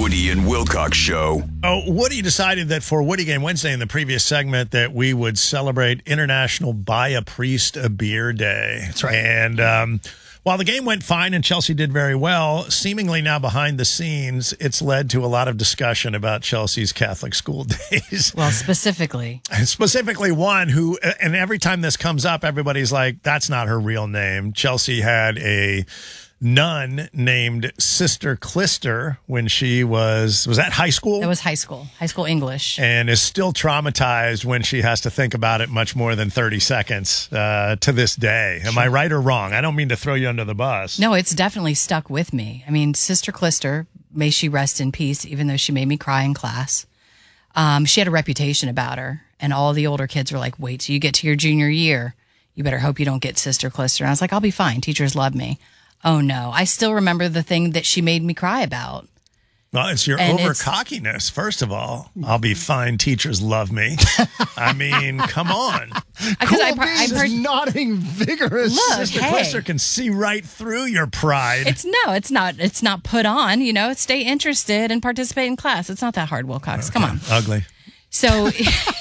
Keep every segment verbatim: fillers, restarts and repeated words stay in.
Woody and Wilcox Show. Oh, Woody decided that for Woody Game Wednesday in the previous segment that we would celebrate International Buy a Priest a Beer Day. That's right. And um, while the game went fine and Chelsea did very well, seemingly now behind the scenes, it's led to a lot of discussion about Chelsea's Catholic school days. Well, specifically. Specifically one who, and every time this comes up, everybody's like, that's not her real name. Chelsea had a nun named Sister Clister when she was, was that high school? That was high school, high school English. And is still traumatized when she has to think about it much more than thirty seconds uh, to this day. Am sure. I right or wrong? I don't mean to throw you under the bus. No, it's definitely stuck with me. I mean, Sister Clister, may she rest in peace, even though she made me cry in class. Um, she had a reputation about her, and all the older kids were like, wait till you get to your junior year. You better hope you don't get Sister Clister. And I was like, I'll be fine. Teachers love me. Oh, no. I still remember the thing that she made me cry about. Well, it's your And over it's- cockiness, first of all. I'll be fine. Teachers love me. I mean, come on. Because I, Cool I, beans heard, is nodding vigorous. Look, Sister hey. Clister can see right through your pride. It's no, it's not. It's not put on. You know, stay interested and participate in class. It's not that hard, Wilcox. Come on. Ugly. So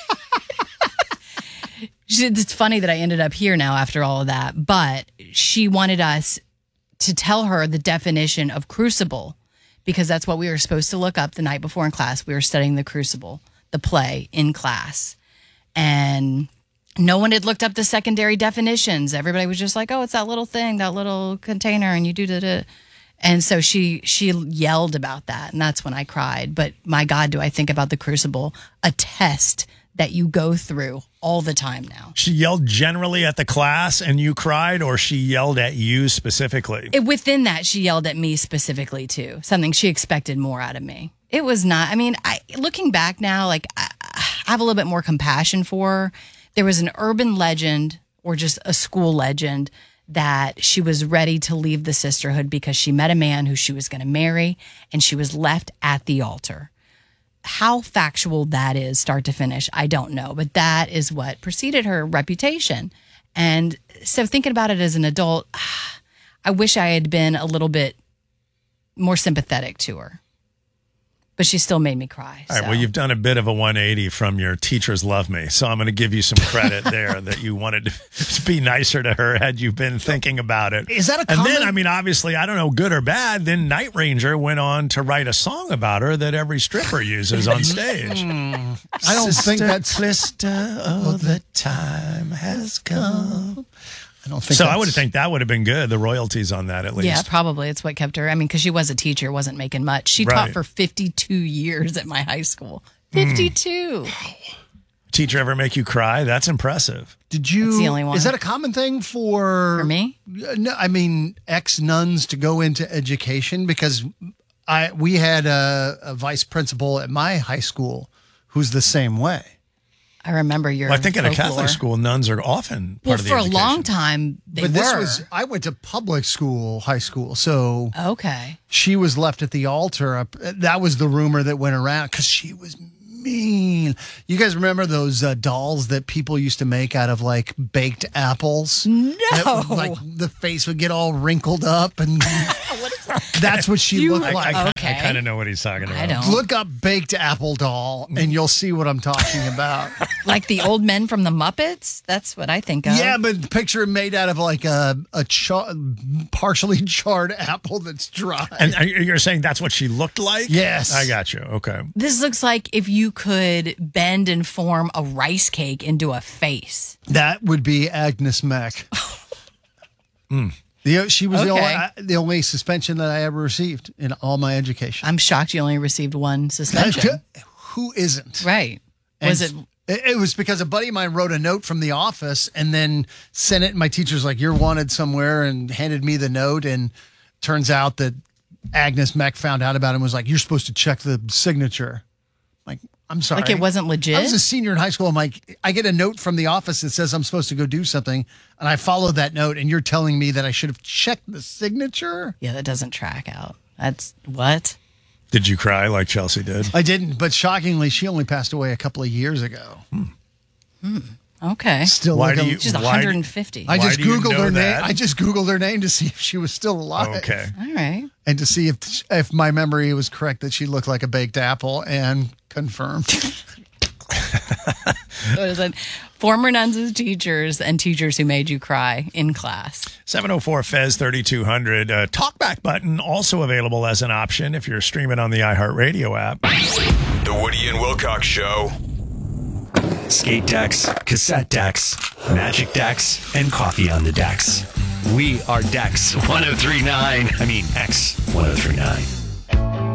it's funny that I ended up here now after all of that. But she wanted us to tell her the definition of crucible, because that's what we were supposed to look up the night before in class. We were studying the Crucible, the play, in class. And no one had looked up the secondary definitions. Everybody was just like, oh, it's that little thing, that little container, and you do da. And so she she yelled about that, and that's when I cried. But my God, do I think about the Crucible, a test that you go through all the time now. She yelled generally at the class and you cried, or she yelled at you specifically? It, within that, she yelled at me specifically, too. Something she expected more out of me. It was not, I mean, I, looking back now, like, I, I have a little bit more compassion for her. There was an urban legend, or just a school legend, that she was ready to leave the sisterhood because she met a man who she was going to marry, and she was left at the altar. How factual that is, start to finish, I don't know. But that is what preceded her reputation. And so thinking about it as an adult, I wish I had been a little bit more sympathetic to her. But she still made me cry. All right, so. well, you've done a bit of a one eighty from your teachers love me. So I'm going to give you some credit there that you wanted to be nicer to her had you been thinking about it. Is that a And common- then, I mean, obviously, I don't know, good or bad, then Night Ranger went on to write a song about her that every stripper uses on stage. I don't think that's. Clister, oh, the time has come. I don't think So that's, I would think that would have been good, the royalties on that at least. Yeah, probably. It's what kept her. I mean, because she was a teacher, wasn't making much. She Right. taught for fifty-two years at my high school. fifty-two. Teacher ever make you cry? That's impressive. Did you? That's the only one. Is that a common thing for For me? No, I mean ex nuns to go into education, because I we had a, a vice principal at my high school who's the same way. I remember your Well, I think in a folklore. Catholic school, nuns are often part Well, of the for a education. long time, they but were. this was I went to public school, high school, so Okay. she was left at the altar. Up that was the rumor that went around, because she was mean. You guys remember those uh, dolls that people used to make out of like baked apples? No. That would, like the face would get all wrinkled up, and that's what she You- looked I, like. I, Okay. I kind of know what he's talking about. I don't. Look up baked apple doll, and you'll see what I'm talking about. Like the old men from the Muppets? That's what I think of. Yeah, but picture it made out of like a a char- partially charred apple that's dry. And are you- you're saying that's what she looked like? Yes. I got you. Okay. This looks like if you could bend and form a rice cake into a face. That would be Agnes Mack. The, she was the, only, Okay. I- the only suspension that I ever received in all my education. I'm shocked you only received one suspension. Who isn't? Right. And Was it? It it was because a buddy of mine wrote a note from the office and then sent it. And my teacher's like, "You're wanted somewhere," and handed me the note. And turns out that Agnes Mack found out about it and was like, "You're supposed to check the signature." Like, I'm sorry. Like it wasn't legit? I was a senior in high school. I'm like, I get a note from the office that says I'm supposed to go do something. And I followed that note. And you're telling me that I should have checked the signature? Yeah, that doesn't track out. That's what? Did you cry like Chelsea did? I didn't. But shockingly, she only passed away a couple of years ago. Okay. Still Why like do a- you- She's why do- one hundred fifty. I Why just do you Googled know her name. that? I just Googled her name to see if she was still alive. Okay. All right. and to see if if my memory was correct that she looked like a baked apple, and confirmed. Those are former nuns teachers and teachers who made you cry in class. seven oh four Fez thirty-two hundred. Uh, talkback button also available as an option if you're streaming on the iHeartRadio app. The Woody and Wilcox Show. Skate decks, cassette decks, magic decks, and coffee on the decks. We are Dex one oh three point nine. I mean, X one oh three point nine.